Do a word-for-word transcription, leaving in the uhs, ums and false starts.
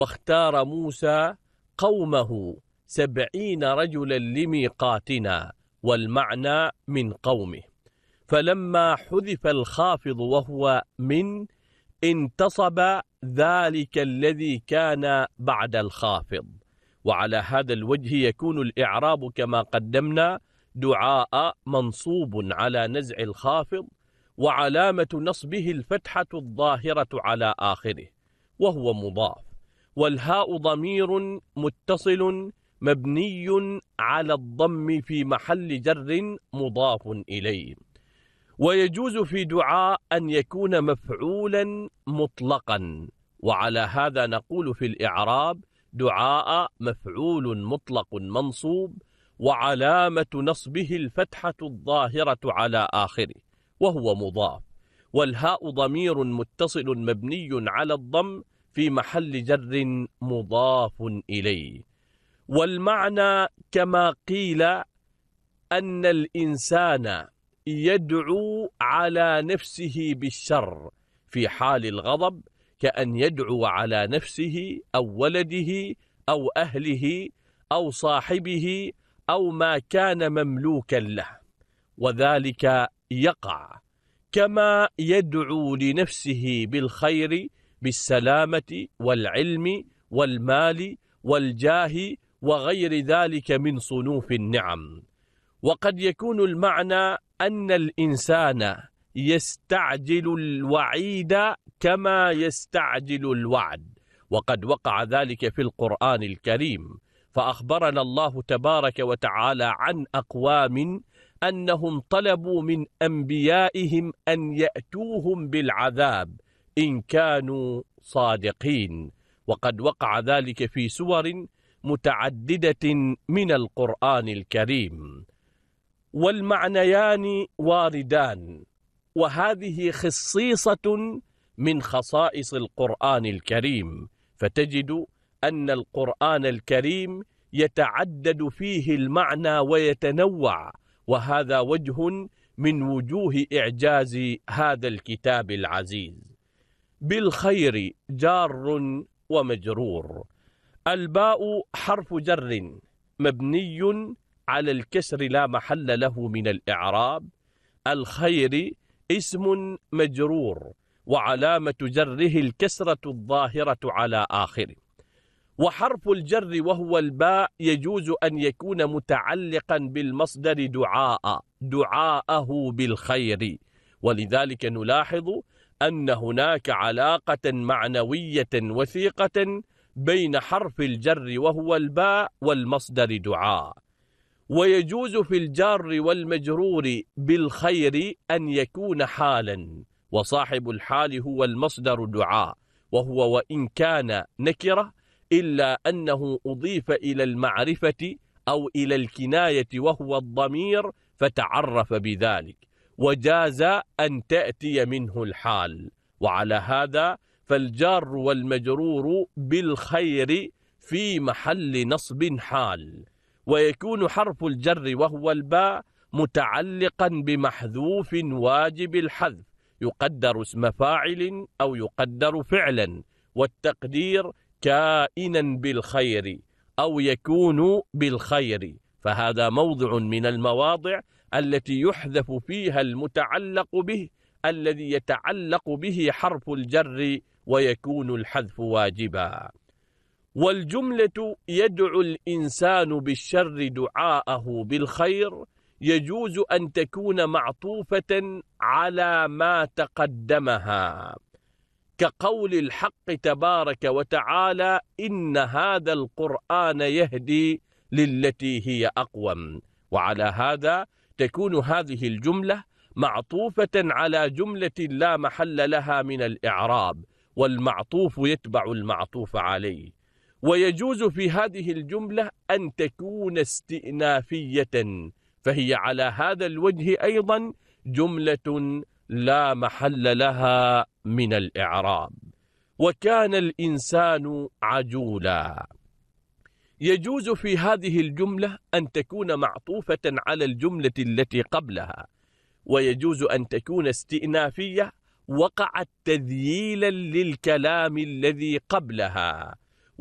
واختار موسى قومه سبعين رجلا لميقاتنا، والمعنى من قومه. فلما حذف الخافض وهو من، انتصب ذلك الذي كان بعد الخافض. وعلى هذا الوجه يكون الإعراب كما قدمنا دعاء منصوب على نزع الخافض، وعلامة نصبه الفتحة الظاهرة على آخره وهو مضاف، والهاء ضمير متصل مبني على الضم في محل جر مضاف إليه. ويجوز في دعاء أن يكون مفعولا مطلقا، وعلى هذا نقول في الإعراب دعاء مفعول مطلق منصوب، وعلامة نصبه الفتحة الظاهرة على آخره وهو مضاف، والهاء ضمير متصل مبني على الضم في محل جر مضاف إليه. والمعنى كما قيل أن الإنسان يدعو على نفسه بالشر في حال الغضب، كأن يدعو على نفسه أو ولده أو أهله أو صاحبه أو ما كان مملوكا له، وذلك يقع كما يدعو لنفسه بالخير بالسلامة والعلم والمال والجاه وغير ذلك من صنوف النعم. وقد يكون المعنى أن الإنسان يستعجل الوعيد كما يستعجل الوعد، وقد وقع ذلك في القرآن الكريم، فأخبرنا الله تبارك وتعالى عن أقوام أنهم طلبوا من أنبيائهم أن يأتوهم بالعذاب إن كانوا صادقين، وقد وقع ذلك في سور متعددة من القرآن الكريم. والمعنيان واردان، وهذه خصيصة من خصائص القرآن الكريم، فتجد أن القرآن الكريم يتعدد فيه المعنى ويتنوع، وهذا وجه من وجوه إعجاز هذا الكتاب العزيز. بالخير جار ومجرور. الباء حرف جر مبني على الكسر لا محل له من الإعراب. الخير اسم مجرور، وعلامة جره الكسرة الظاهرة على آخره. وحرف الجر وهو الباء يجوز أن يكون متعلقا بالمصدر دعاء، دعاءه بالخير، ولذلك نلاحظ أن هناك علاقة معنوية وثيقة بين حرف الجر وهو الباء والمصدر دعاء. ويجوز في الجار والمجرور بالخير أن يكون حالا، وصاحب الحال هو المصدر دعاء، وهو وإن كان نكرة إلا أنه أضيف إلى المعرفة أو إلى الكناية وهو الضمير، فتعرف بذلك، وجاز أن تأتي منه الحال. وعلى هذا فالجار والمجرور بالخير في محل نصب حال. ويكون حرف الجر وهو الباء متعلقا بمحذوف واجب الحذف، يقدر اسم فاعل أو يقدر فعلا، والتقدير كائنا بالخير أو يكون بالخير، فهذا موضع من المواضع التي يحذف فيها المتعلق به الذي يتعلق به حرف الجر ويكون الحذف واجبا. والجملة يدعو الإنسان بالشر دعاءه بالخير يجوز أن تكون معطوفة على ما تقدمها، كقول الحق تبارك وتعالى إن هذا القرآن يهدي للتي هي أقوم. وعلى هذا تكون هذه الجملة معطوفة على جملة لا محل لها من الإعراب، والمعطوف يتبع المعطوف عليه. ويجوز في هذه الجملة أن تكون استئنافية، فهي على هذا الوجه أيضا جملة لا محل لها من الإعراب. وكان الإنسان عجولا. يجوز في هذه الجملة أن تكون معطوفة على الجملة التي قبلها، ويجوز أن تكون استئنافية وقعت تذييلا للكلام الذي قبلها،